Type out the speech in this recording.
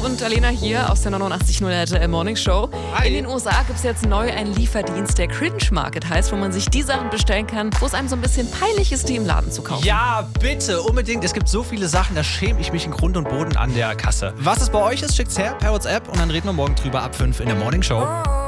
und Alena hier aus der 89.0 RTL Morning Show. Hi. In den USA gibt es jetzt neu einen Lieferdienst, der Cringe Market heißt, wo man sich die Sachen bestellen kann, wo es einem so ein bisschen peinlich ist, die im Laden zu kaufen. Ja, bitte, unbedingt. Es gibt so viele Sachen, da schäme ich mich in Grund und Boden an der Kasse. Was es bei euch ist, schickt's her per WhatsApp und dann reden wir morgen drüber ab 5 in der Morning Show.